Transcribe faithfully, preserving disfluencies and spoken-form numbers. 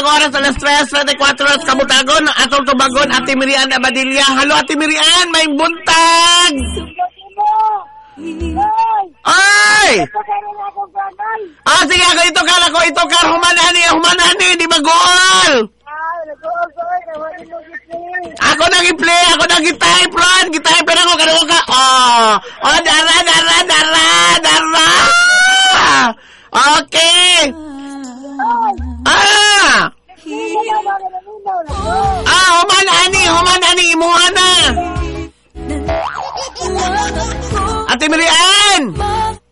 ang oras, alas tres, twenty-four oras, Kabutagon, atong tubagon, Ate Miriam Abadilla. Halo, Ate Miriam, may buntag! Ay! Ah, sige, ako ito, kala ko ito, kar, humanani, humanani, di ba goal? Ako nag-play, ako nag-type, Ron, gi-type, pero ako, kanawa ka, oh, oh,